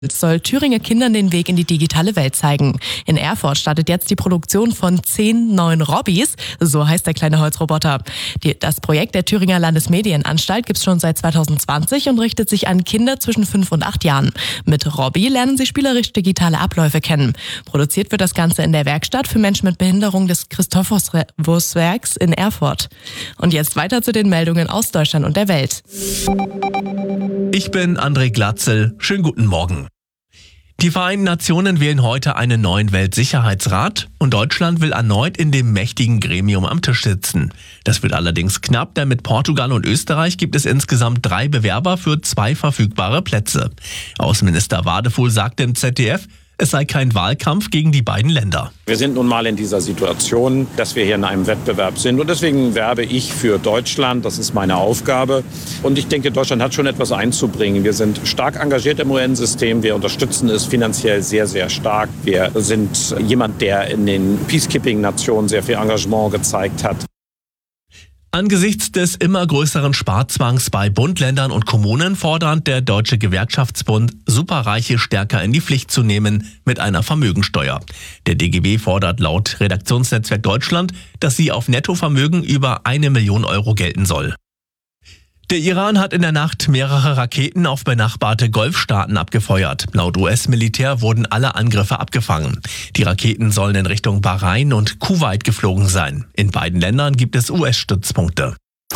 soll Thüringer Kindern den Weg in die digitale Welt zeigen. In Erfurt startet jetzt die Produktion von 10 neuen Robbys, so heißt der kleine Holzroboter. Das Projekt der Thüringer Landesmedienanstalt gibt es schon seit 2020 und richtet sich an Kinder zwischen 5 und 8 Jahren. Mit Robby lernen sie spielerisch digitale Abläufe kennen. Produziert wird das Ganze in der Werkstatt für Menschen mit Behinderung des Christophorus-Werks in Erfurt. Und jetzt weiter zu den Meldungen aus Deutschland und der Welt. Ich bin André Glatzel. Schönen guten Morgen. Die Vereinten Nationen wählen heute einen neuen Weltsicherheitsrat und Deutschland will erneut in dem mächtigen Gremium am Tisch sitzen. Das wird allerdings knapp, denn mit Portugal und Österreich gibt es insgesamt 3 Bewerber für 2 verfügbare Plätze. Außenminister Wadefuhl sagte im ZDF, es sei kein Wahlkampf gegen die beiden Länder. Wir sind nun mal in dieser Situation, dass wir hier in einem Wettbewerb sind. Und deswegen werbe ich für Deutschland. Das ist meine Aufgabe. Und ich denke, Deutschland hat schon etwas einzubringen. Wir sind stark engagiert im UN-System. Wir unterstützen es finanziell sehr, sehr stark. Wir sind jemand, der in den Peacekeeping-Nationen sehr viel Engagement gezeigt hat. Angesichts des immer größeren Sparzwangs bei Bund, Ländern und Kommunen fordert der Deutsche Gewerkschaftsbund, Superreiche stärker in die Pflicht zu nehmen mit einer Vermögensteuer. Der DGB fordert laut Redaktionsnetzwerk Deutschland, dass sie auf Nettovermögen über 1 Million Euro gelten soll. Der Iran hat in der Nacht mehrere Raketen auf benachbarte Golfstaaten abgefeuert. Laut US-Militär wurden alle Angriffe abgefangen. Die Raketen sollen in Richtung Bahrain und Kuwait geflogen sein. In beiden Ländern gibt es US-Stützpunkte.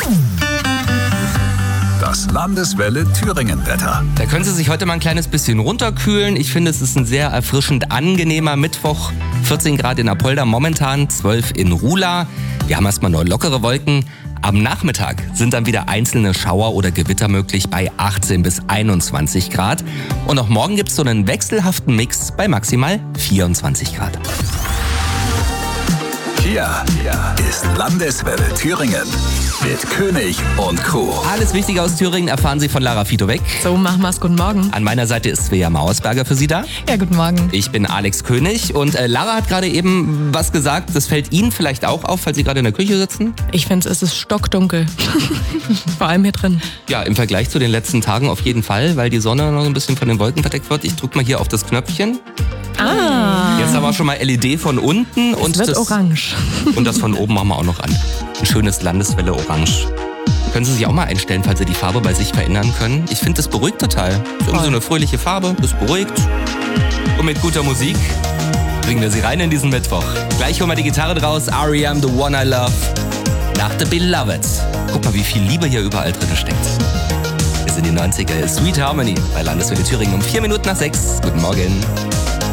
Das Landeswelle Thüringen-Wetter. Da können Sie sich heute mal ein kleines bisschen runterkühlen. Ich finde, es ist ein sehr erfrischend angenehmer Mittwoch. 14 Grad in Apolda, momentan 12 in Rula. Wir haben erstmal nur lockere Wolken. Am Nachmittag sind dann wieder einzelne Schauer oder Gewitter möglich bei 18 bis 21 Grad. Und auch morgen gibt es so einen wechselhaften Mix bei maximal 24 Grad. Hier ist Landeswelle Thüringen mit König und Co. Alles Wichtige aus Thüringen erfahren Sie von Lara Fitobeck. So, machen wir's. Guten Morgen. An meiner Seite ist Svea Mausberger für Sie da. Ja, guten Morgen. Ich bin Alex König und Lara hat gerade eben was gesagt, das fällt Ihnen vielleicht auch auf, falls Sie gerade in der Küche sitzen. Ich finde, es ist stockdunkel. Vor allem hier drin. Ja, im Vergleich zu den letzten Tagen auf jeden Fall, weil die Sonne noch ein bisschen von den Wolken verdeckt wird. Ich drücke mal hier auf das Knöpfchen. Jetzt aber schon mal LED von unten. Es wird orange. Und das von oben machen wir auch noch an. Ein schönes Landeswelle Orange. Können Sie sich auch mal einstellen, falls Sie die Farbe bei sich verändern können. Ich finde, das beruhigt total. Das ist so eine fröhliche Farbe, das beruhigt. Und mit guter Musik bringen wir Sie rein in diesen Mittwoch. Gleich holen wir die Gitarre draus. R.E.M. The One I Love. Nach The Beloved. Guck mal, wie viel Liebe hier überall drin steckt. Wir sind die 90er. Sweet Harmony bei Landeswelle Thüringen um 4 Minuten nach 6. Guten Morgen.